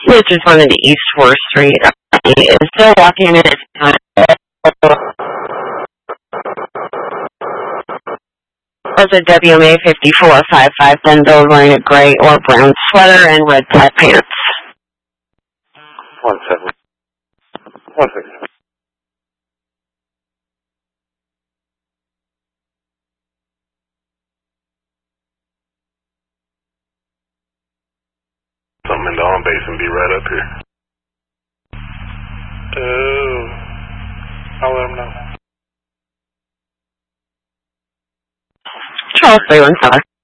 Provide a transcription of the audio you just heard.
which is one of the East 4th Street, is still walking in its time. Also WMA 5455, then Bill wearing a gray or brown sweater and red plaid pants. 1 second. 1 second. Something in the on base and be right up here. Oh, I'll let him know. Charles 317.